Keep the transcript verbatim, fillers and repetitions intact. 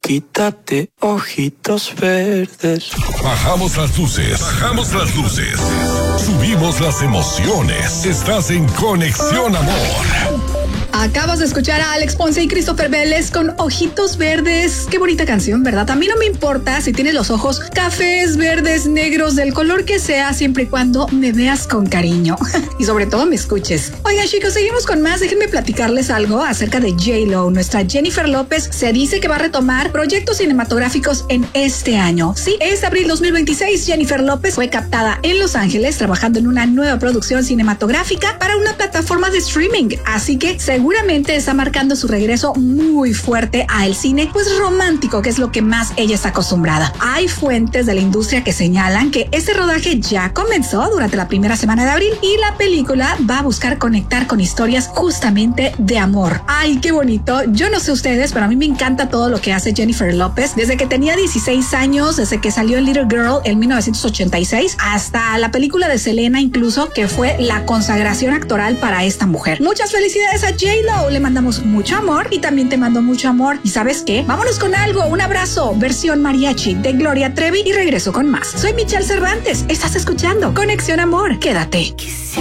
Quítate ojitos verdes. Bajamos las luces, bajamos las luces. Subimos las emociones. Estás en Conexión Amor. Acabas de escuchar a Alex Ponce y Christopher Vélez con Ojitos Verdes. Qué bonita canción, ¿verdad? A mí no me importa si tienes los ojos cafés, verdes, negros, del color que sea, siempre y cuando me veas con cariño. Y sobre todo me escuches. Oigan, chicos, seguimos con más. Déjenme platicarles algo acerca de J-Lo. Nuestra Jennifer López se dice que va a retomar proyectos cinematográficos en este año. Sí, este abril dos mil veintiséis, Jennifer López fue captada en Los Ángeles trabajando en una nueva producción cinematográfica para una plataforma de streaming. Así que, según Seguramente está marcando su regreso muy fuerte al cine, pues romántico, que es lo que más ella está acostumbrada. Hay fuentes de la industria que señalan que este rodaje ya comenzó durante la primera semana de abril y la película va a buscar conectar con historias justamente de amor. Ay, qué bonito. Yo no sé ustedes, pero a mí me encanta todo lo que hace Jennifer López. Desde que tenía dieciséis años, desde que salió en Little Girl en mil novecientos ochenta y seis, hasta la película de Selena incluso, que fue la consagración actoral para esta mujer. Muchas felicidades a J-Lo, le mandamos mucho amor y también te mando mucho amor. ¿Y sabes qué? Vámonos con algo, un abrazo, versión mariachi de Gloria Trevi y regreso con más. Soy Michelle Cervantes, estás escuchando Conexión Amor, quédate.